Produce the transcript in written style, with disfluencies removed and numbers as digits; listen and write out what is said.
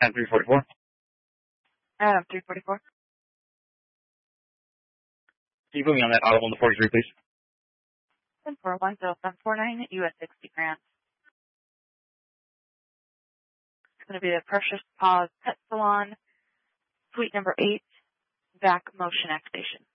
Adam 344. Adam 344. Can you put me on that audible in the 43, please? 10410749 US 60 Grant. It's going to be the Precious Paws Pet Salon, suite number 8, back motion activation.